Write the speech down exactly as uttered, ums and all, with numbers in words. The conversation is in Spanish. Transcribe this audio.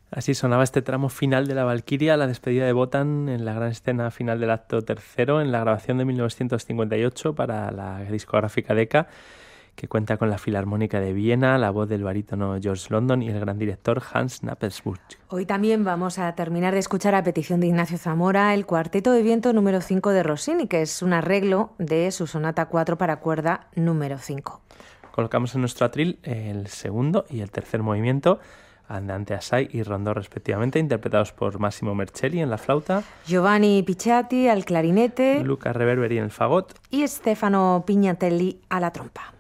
Así sonaba este tramo final de la Valquiria, la despedida de Wotan en la gran escena final del acto tercero en la grabación de mil novecientos cincuenta y ocho para la discográfica Decca, que cuenta con la Filarmónica de Viena, la voz del barítono George London y el gran director Hans Knappelsbusch. Hoy también vamos a terminar de escuchar a petición de Ignacio Zamora el Cuarteto de Viento número cinco de Rossini, que es un arreglo de su sonata cuatro para cuerda número cinco. Colocamos en nuestro atril el segundo y el tercer movimiento, Andante assai y Rondó respectivamente, interpretados por Massimo Mercelli en la flauta, Giovanni Picciatti al clarinete, Luca Reverberi en el fagot y Stefano Pignatelli a la trompa.